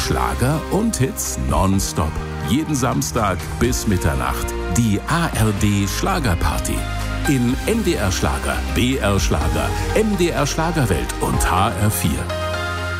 Schlager und Hits nonstop. Jeden Samstag bis Mitternacht. Die ARD Schlagerparty. In NDR Schlager, BR Schlager, MDR Schlagerwelt und HR4.